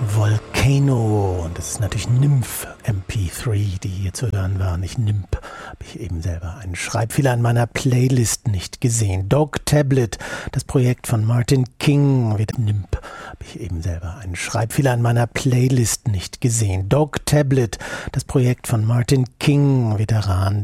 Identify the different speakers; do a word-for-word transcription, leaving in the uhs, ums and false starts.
Speaker 1: Volcano. Und das ist natürlich Nymph M P drei, die hier zu hören war, nicht Nymph. Habe ich eben selber einen Schreibfehler in meiner Playlist nicht gesehen. Dog Tablet, das Projekt von Martin King. Nymph. Habe ich eben selber einen Schreibfehler in meiner Playlist nicht gesehen. Dog Tablet, das Projekt von Martin King, Veteran